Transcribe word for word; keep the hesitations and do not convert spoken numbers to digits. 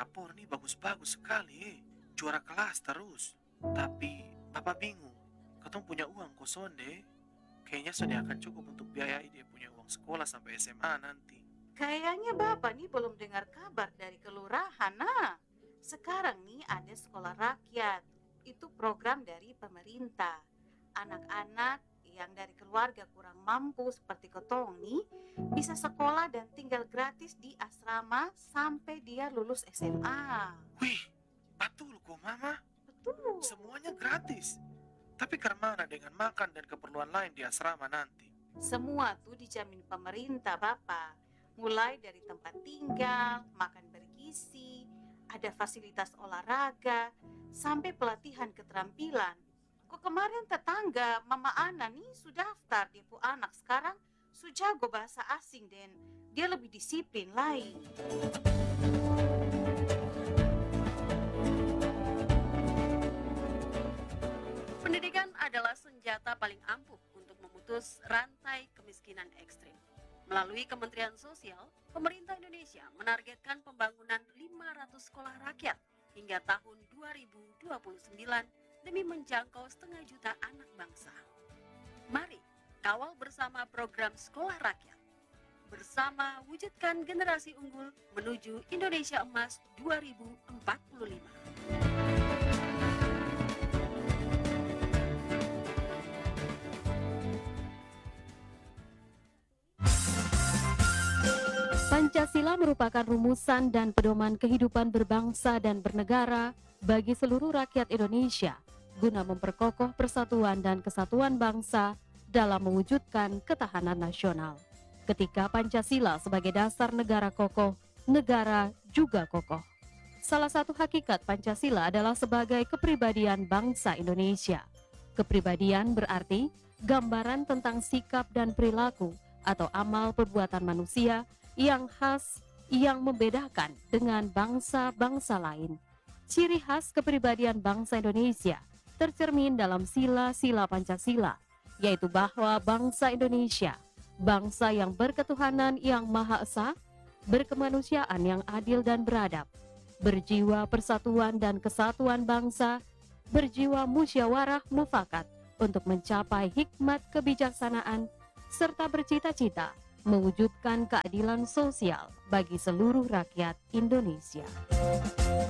rapor nih bagus-bagus sekali, juara kelas terus. Tapi Bapak bingung, katong punya uang kosong deh. Kayaknya sudah akan cukup untuk biayai dia punya uang sekolah sampai S M A nanti. Kayaknya Bapak nih belum dengar kabar dari kelurahan. Nah, sekarang nih ada sekolah rakyat. Itu program dari pemerintah. Anak-anak yang dari keluarga kurang mampu seperti Kotong nih bisa sekolah dan tinggal gratis di asrama sampai dia lulus S M A. Wih, betul kok Mama, Betul. semuanya gratis. Tapi kemana dengan makan dan keperluan lain di asrama nanti? Semua tuh dijamin pemerintah, Bapak. Mulai dari tempat tinggal, makan bergizi, ada fasilitas olahraga, sampai pelatihan keterampilan. Kok kemarin tetangga Mama Ana nih sudah daftar dia pu anak sekarang sudah jago bahasa asing dan dia lebih disiplin lain. Pendidikan adalah senjata paling ampuh untuk memutus rantai kemiskinan ekstrim. Melalui Kementerian Sosial, pemerintah Indonesia menargetkan pembangunan lima ratus sekolah rakyat hingga tahun dua ribu dua puluh sembilan demi menjangkau setengah juta anak bangsa. Mari kawal bersama program Sekolah Rakyat. Bersama wujudkan generasi unggul menuju Indonesia Emas dua ribu empat puluh lima. Pancasila merupakan rumusan dan pedoman kehidupan berbangsa dan bernegara bagi seluruh rakyat Indonesia guna memperkokoh persatuan dan kesatuan bangsa dalam mewujudkan ketahanan nasional. Ketika Pancasila sebagai dasar negara kokoh, negara juga kokoh. Salah satu hakikat Pancasila adalah sebagai kepribadian bangsa Indonesia. Kepribadian berarti gambaran tentang sikap dan perilaku atau amal perbuatan manusia yang khas, yang membedakan dengan bangsa-bangsa lain. Ciri khas kepribadian bangsa Indonesia tercermin dalam sila-sila Pancasila, yaitu bahwa bangsa Indonesia, bangsa yang berketuhanan yang Maha Esa, berkemanusiaan yang adil dan beradab, berjiwa persatuan dan kesatuan bangsa, berjiwa musyawarah mufakat untuk mencapai hikmat kebijaksanaan, serta bercita-cita mewujudkan keadilan sosial bagi seluruh rakyat Indonesia.